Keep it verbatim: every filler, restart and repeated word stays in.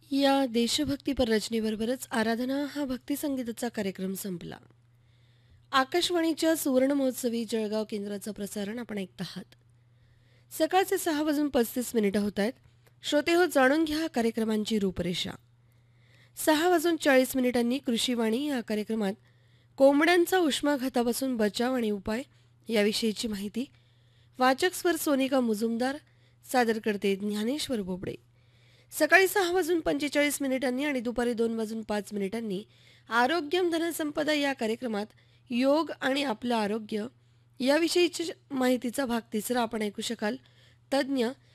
या देशभक्तीपर रचनेबरोबरच आराधना हा भक्तिसंगीताचा कार्यक्रम संपला. आकाशवाणीच्या सुवर्ण महोत्सवी जळगाव केंद्राचं प्रसारण आपण ऐकत आहात. सकाळचे सहा वाजून पस्तीस मिनिटं होत आहेत. श्रोते हो, जाणून घ्या कार्यक्रमांची रूपरेषा. सहा वाजून चाळीस मिनिटांनी कृषीवाणी या कार्यक्रमात कोंबड्यांचा उष्माघातापासून बचाव आणि उपाय याविषयीची माहिती. वाचक स्वर सोनिका मुजुमदार, सादर करते ज्ञानेश्वर बोबडे. सकाळी सहा वाजून पंचेचाळीस मिनिटांनी आणि दुपारी दोन वाजून पाच मिनिटांनी आरोग्यम धनसंपदा या कार्यक्रमात योग आणि आपलं आरोग्य याविषयीची माहितीचा भाग तिसरा आपण ऐकू शकाल. तज्ज्ञ